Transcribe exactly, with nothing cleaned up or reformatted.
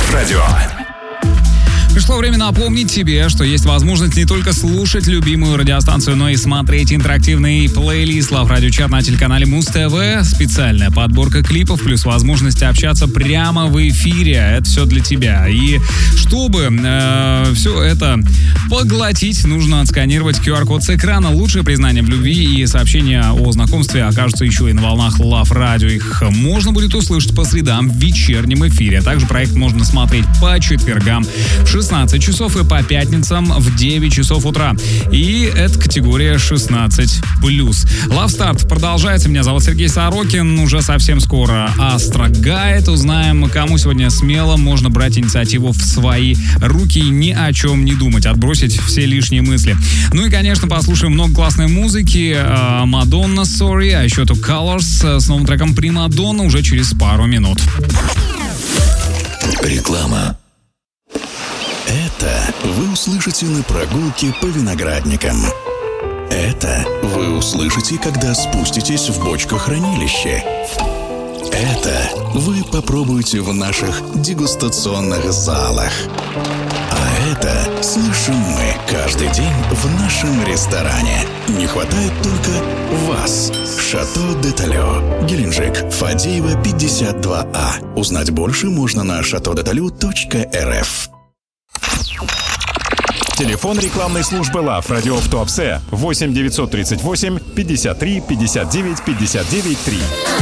Радио. Пришло время напомнить тебе, что есть возможность не только слушать любимую радиостанцию, но и смотреть интерактивный плейлист Love Radio Chat на телеканале Муз-ТВ. Специальная подборка клипов, плюс возможность общаться прямо в эфире. Это все для тебя. И чтобы э, все это поглотить, нужно отсканировать ку ар-код с экрана. Лучшее признание в любви и сообщения о знакомстве окажутся еще и на волнах Love Radio. Их можно будет услышать по средам в вечернем эфире. Также проект можно смотреть по четвергам в шестнадцать часов и по пятницам в девять часов утра. И это категория шестнадцать плюс. Love Start продолжается. Меня зовут Сергей Сорокин. Уже совсем скоро Астро Гайд. Узнаем, кому сегодня смело можно брать инициативу в свои руки и ни о чем не думать. Отбросить все лишние мысли. Ну и, конечно, послушаем много классной музыки. Madonna Sorry, а еще то Colors с новым треком Примадонна уже через пару минут. Реклама. Это вы услышите на прогулке по виноградникам. Это вы услышите, когда спуститесь в бочкохранилище. Это вы попробуете в наших дегустационных залах. А это слышим мы каждый день в нашем ресторане. Не хватает только вас. Шато де Талё, Геленджик, Фадеева, пятьдесят два а. Узнать больше можно на шато де талё точка эр эф. Телефон рекламной службы Love Radio в Туапсе восемь девятьсот тридцать восемь пятьдесят три пятьдесят девять пятьдесят девять три.